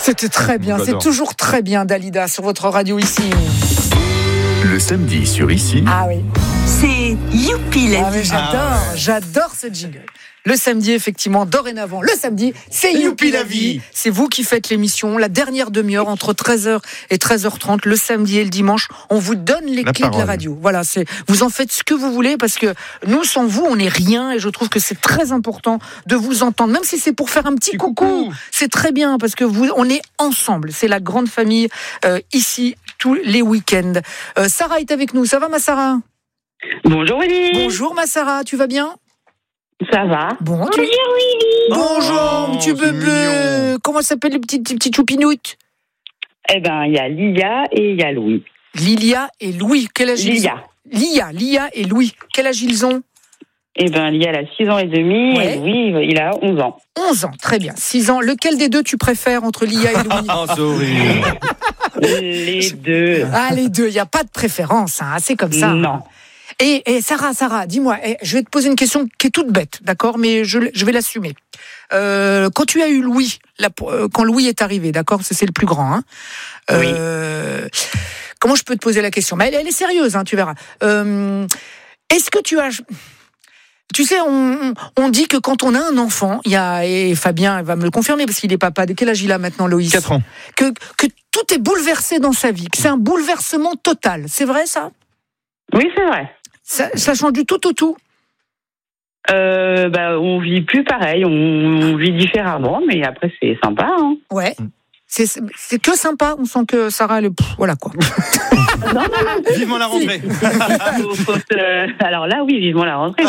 C'était très bien, c'est toujours très bien, Dalida, sur votre radio ici. Le samedi sur Ici. Ah oui. C'est Youpi la vie. J'adore ce jingle. Le samedi, effectivement, dorénavant, le samedi, c'est Youpi la vie. C'est vous qui faites l'émission, la dernière demi-heure entre 13h et 13h30, le samedi et le dimanche. On vous donne les clés de la radio. Voilà, vous en faites ce que vous voulez parce que nous, sans vous, on n'est rien et je trouve que c'est très important de vous entendre, même si c'est pour faire un petit coucou. C'est très bien parce que on est ensemble. C'est la grande famille ici tous les week-ends. Sarah est avec nous. Ça va, ma Sarah ? Bonjour Willy. Bonjour, ma Sarah. Tu vas bien ? Ça va. Bon, Bonjour Willy. Bonjour, petit bébé. Comment s'appellent les petits choupinoutes ? Eh ben, il y a Lilia et il y a Louis. Lilia et Louis. Quel âge ils ont ? Lilia et Louis. Quel âge ils ont ? Eh ben, Lilia, elle a 6 ans et demi et Louis, il a 11 ans. 11 ans, très bien. 6 ans. Lequel des deux tu préfères entre Lilia et Louis ? Oh, c'est horrible. Les deux. Ah, les deux. Il n'y a pas de préférence. Hein. C'est comme ça. Non. Et Sarah, dis-moi, je vais te poser une question qui est toute bête, d'accord, mais je vais l'assumer. Quand tu as eu Louis, quand Louis est arrivé, d'accord, c'est le plus grand, hein. Oui. Comment je peux te poser la question ? Mais elle est sérieuse, hein, tu verras. Est-ce que tu as... Tu sais, on dit que quand on a un enfant, et Fabien va me le confirmer parce qu'il est papa. De quel âge il a maintenant, Loïs ? 4 ans. Que tout est bouleversé dans sa vie, que c'est un bouleversement total. C'est vrai, ça ? Oui, c'est vrai. Ça change du tout au tout. On vit plus pareil, on vit différemment, mais après c'est sympa. Hein. Ouais. C'est que sympa, on sent que Sarah, voilà quoi. Non. Vivement la rentrée. Alors là, oui, vivement la rentrée.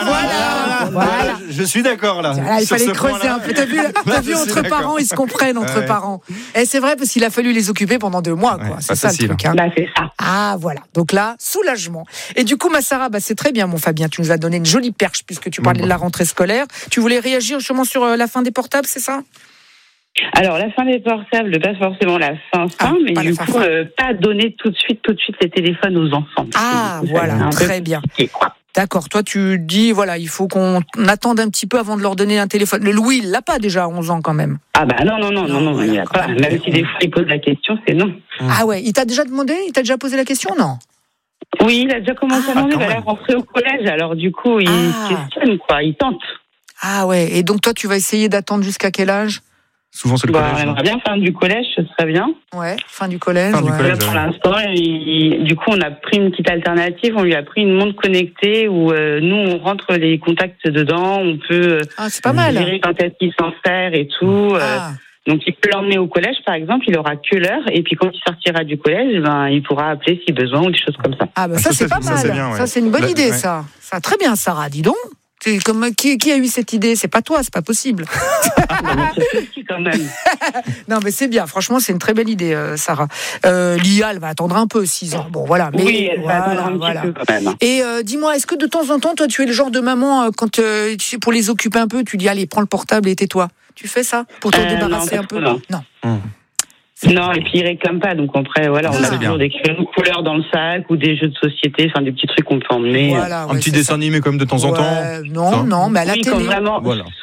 Voilà. Je suis d'accord là. Il fallait creuser un peu. T'as vu entre parents, ils se comprennent entre parents. Et c'est vrai parce qu'il a fallu les occuper pendant 2 mois, quoi. C'est ça le truc. Hein. C'est ça. Ah voilà. Donc là, soulagement. Et du coup, ma Sarah, c'est très bien, mon Fabien. Tu nous as donné une jolie perche puisque tu parlais de la rentrée scolaire. Tu voulais réagir justement sur la fin des portables, c'est ça ? Alors, la fin des portables, pas forcément la fin, mais du coup, pas donner tout de suite les téléphones aux enfants. Ah, voilà, très bien. D'accord, toi tu dis, voilà, il faut qu'on attende un petit peu avant de leur donner un téléphone. Le Louis, il l'a pas déjà à 11 ans quand même. Ah bah non, il l'a pas. Même si des fois il pose la question, c'est non. Ah ouais, il t'a déjà demandé ? Il t'a déjà posé la question, non ? Oui, il a déjà commencé à demander, il va rentrer au collège, alors du coup, il questionne, quoi, il tente. Ah ouais, et donc toi tu vas essayer d'attendre jusqu'à quel âge ? Souvent, c'est le collège. On aimerait bien fin du collège, ce serait bien. Ouais, fin du collège. Pour l'instant, du coup, on a pris une petite alternative. On lui a pris une montre connectée où nous, on rentre les contacts dedans. On peut c'est pas mal. Gérer quand est-ce qu'il s'en sert et tout. Donc, il peut l'emmener au collège, par exemple. Il aura que l'heure. Et puis, quand il sortira du collège, il pourra appeler si besoin ou des choses comme ça. Ah, ça, c'est pas mal. C'est bien, ça, c'est une bonne idée, ça. Ça, très bien, Sarah. Dis donc. C'est comme qui a eu cette idée ? C'est pas toi, c'est pas possible. Quand même. Non, mais c'est bien. Franchement, c'est une très belle idée, Sarah. Lia, elle va attendre un peu, 6 ans. Bon, voilà. Mais oui, elle va attendre un petit peu quand même. Et dis-moi, est-ce que de temps en temps, toi, tu es le genre de maman quand pour les occuper un peu, tu dis allez, prends le portable et tais-toi. Tu fais ça pour te débarrasser un peu ? Non. Non, et puis il réclame pas, donc après, voilà, on a toujours des crayons de couleur dans le sac ou des jeux de société, enfin des petits trucs qu'on peut emmener. Voilà, un petit dessin animé comme de temps en temps. Non, mais à la télé. Quand vraiment,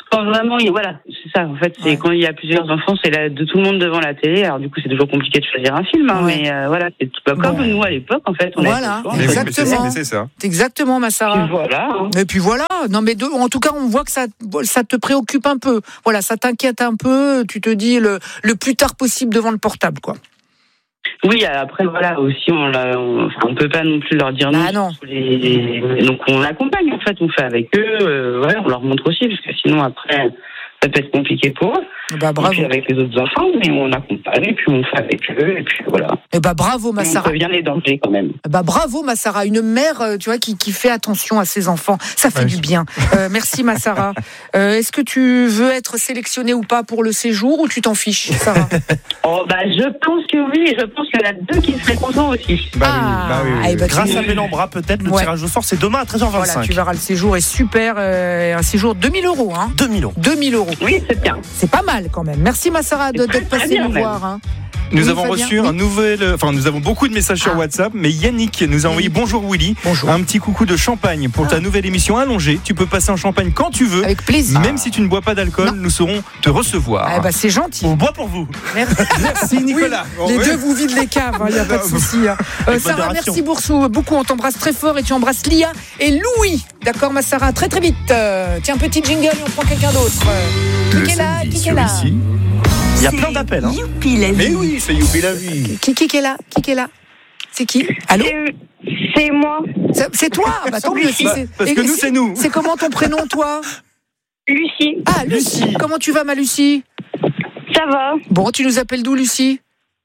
c'est ça. En fait, c'est quand il y a plusieurs enfants, c'est de tout le monde devant la télé. Alors du coup, c'est toujours compliqué de choisir un film, mais voilà, c'est comme nous à l'époque, en fait. Exactement. C'est ça. Exactement, ma Sarah. Et puis voilà. Non, mais en tout cas, on voit que ça te préoccupe un peu. Voilà, ça t'inquiète un peu. Tu te dis le plus tard possible devant le portable, quoi. Oui, après, voilà, aussi, on peut pas non plus leur dire non. Non. Donc, on l'accompagne, en fait, on fait avec eux, on leur montre aussi, parce que sinon, après, ça peut être compliqué pour eux. Bravo. Et puis avec les autres enfants, mais on accompagne, et puis on fait avec eux, et puis voilà. Bravo, ma Sarah. On prévient les dangers, quand même. Bravo, ma Sarah. Une mère, tu vois, qui fait attention à ses enfants. Ça fait du bien. Merci, ma Sarah. Est-ce que tu veux être sélectionnée ou pas pour le séjour, ou tu t'en fiches, Sarah ? Je pense que oui, je pense qu'il y en a 2 qui seraient contents aussi. Oui. Grâce à Bellambra, peut-être, le tirage au sort, c'est demain à 13h25. Voilà, tu verras, le séjour est super. Un séjour 2 000 €, hein. 2 000 €. 2 000 €. Oui, c'est bien. C'est pas mal, quand même. Merci, ma Sarah, d'être passée nous voir, hein. Nous avons reçu nous avons beaucoup de messages sur WhatsApp, mais Yannick nous a envoyé bonjour Willy. Bonjour. Un petit coucou de champagne pour ta nouvelle émission allongée. Tu peux passer un champagne quand tu veux. Avec plaisir. Même si tu ne bois pas d'alcool, nous saurons te recevoir. Ah bah c'est gentil. On boit pour vous. Merci Nicolas. Les deux vous vident les caves, il n'y a pas de souci. Sarah, merci beaucoup. On t'embrasse très fort et tu embrasses Lia et Louis. D'accord, ma Sarah, très très vite. Tiens, petit jingle et on prend quelqu'un d'autre. Le samedi sur ici. Il y a plein d'appels. Youpi la vie. Mais oui, c'est Youpi la vie. Qui est là? C'est qui? Allô? C'est moi. C'est toi? Bah tant mieux. Parce que nous, c'est nous. C'est comment ton prénom, toi? Lucie. Ah, Lucie. Comment tu vas, ma Lucie? Ça va. Bon, tu nous appelles d'où, Lucie?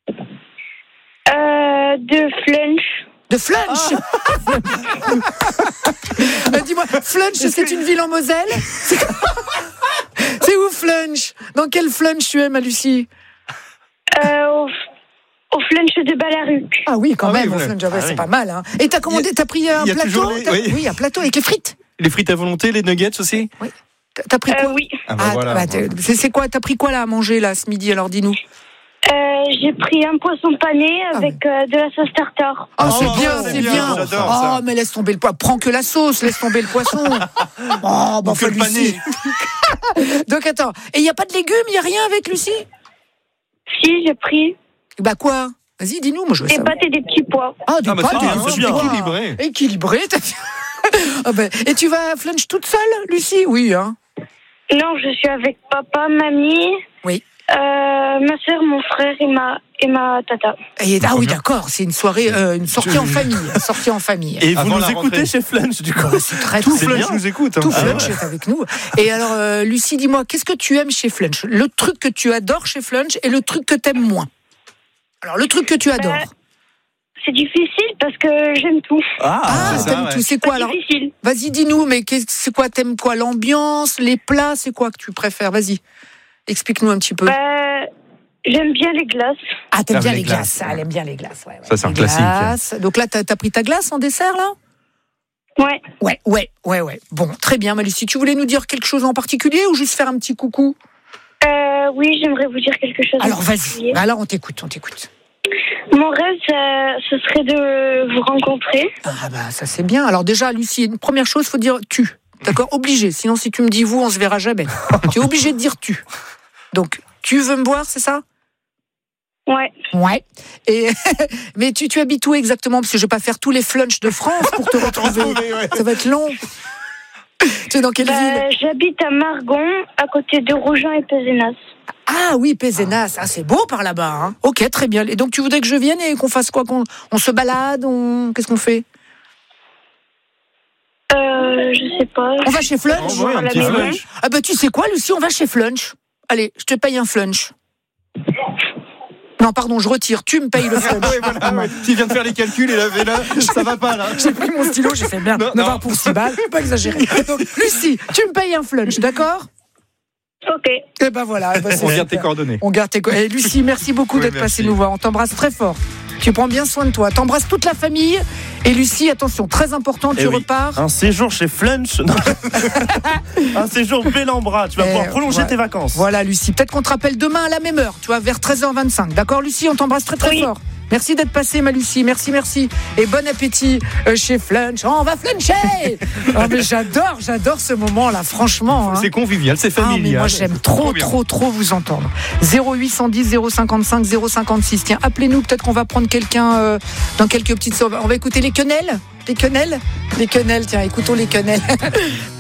De Flunch. De Flunch. Dis-moi, Flunch, c'est une ville en Moselle? C'est où Flunch? Dans quel Flunch tu es, ma Lucie? Au Flunch de Balaruc. Ah oui, quand même, au Flunch, c'est pas mal. Hein. Et t'as pris un plateau? Oui, un plateau avec les frites. Les frites à volonté, les nuggets aussi? Oui. T'as pris quoi? Oui. Voilà. C'est quoi? T'as pris quoi là à manger là ce midi? Alors dis-nous. J'ai pris un poisson pané avec de la sauce tartare. Oh, c'est bien. J'adore ça. Oh, mais laisse tomber le poisson. Prends que la sauce, laisse tomber le poisson. Oh, bon, que le pané. Donc attends, et il n'y a pas de légumes, il n'y a rien avec Lucie? Si, j'ai pris. Bah quoi? Vas-y, dis-nous, moi je veux des savoir. pâtes et des petits pois. Ah, des pâtes, c'est bien. Équilibré. Équilibré, t'as dit. Et tu vas à Flunch toute seule, Lucie? Oui, hein. Non, je suis avec papa, mamie. Oui. Ma soeur, mon frère et ma tata. Ah oui, d'accord, c'est une soirée, une sortie en famille. Et vous Avant nous la écoutez rentrée. chez Flunch, du coup. C'est très Tout très Flunch bien. nous écoute. Tout Flunch est avec nous. Et alors, Lucie, dis-moi, qu'est-ce que tu aimes chez Flunch? Le truc que tu adores chez Flunch et le truc que t'aimes moins. Alors, le truc que tu adores. C'est difficile parce que j'aime tout. T'aimes tout. C'est quoi alors? Difficile. Vas-y, dis-nous, mais c'est quoi? T'aimes quoi? L'ambiance, les plats, c'est quoi que tu préfères? Vas-y, explique-nous un petit peu. J'aime bien les glaces. Ah, t'aimes bien les glaces. glaces. Elle aime bien les glaces. Ouais. Ça, c'est un classique. Donc là, t'as pris ta glace en dessert, là? Ouais. Bon, très bien, Lucie. Tu voulais nous dire quelque chose en particulier ou juste faire un petit coucou? Oui, j'aimerais vous dire quelque chose. Alors, vas-y. Alors, on t'écoute. Mon rêve, ce serait de vous rencontrer. Ah bah, ça c'est bien. Alors déjà, Lucie, une première chose, faut dire tu. D'accord? Obligé. Sinon, si tu me dis vous, on se verra jamais. Tu es obligé de dire tu. Donc, tu veux me voir, c'est ça? Ouais. Et mais tu habites où exactement? Parce que je vais pas faire tous les flunchs de France pour te retrouver. Ça va être long. Tu es dans quelle ville? J'habite à Margon, à côté de Rougen et Pézenas. Ah oui, Pézenas. Ah, c'est beau par là-bas. Hein. Ok, très bien. Et donc, tu voudrais que je vienne et qu'on fasse quoi? On se balade? Qu'est-ce qu'on fait? Je sais pas. On va chez Flunch? Un petit Flunch. Ah bah tu sais quoi, Lucie, on va chez Flunch. Allez, je te paye un Flunch. Non, pardon, je retire. Tu me payes le Flunch. Tu viens de faire les calculs et là, ça va pas là. J'ai pris mon stylo, j'ai fait merde. 9 pour 6 balles, pas exagéré. Donc, Lucie, tu me payes un Flunch, d'accord? Ok. Et ben voilà. On garde tes coordonnées. On garde tes coordonnées. Lucie, merci beaucoup d'être passée nous voir. On t'embrasse très fort. Tu prends bien soin de toi. T'embrasses toute la famille. Et Lucie, attention, très important, tu repars. Un séjour chez Flunch. Un séjour Bellambra. Tu vas pouvoir prolonger tes vacances. Voilà, Lucie. Peut-être qu'on te rappelle demain à la même heure, tu vois, vers 13h25. D'accord, Lucie, on t'embrasse très très fort. Merci d'être passée, ma Lucie. Merci. Et bon appétit chez Flunch. On va fluncher. Mais j'adore ce moment-là, franchement. C'est convivial, c'est familial. Mais moi, j'aime trop vous entendre. 0810 055 056. Tiens, appelez-nous. Peut-être qu'on va prendre quelqu'un dans quelques petites... On va écouter les quenelles. Les quenelles, tiens, écoutons les quenelles.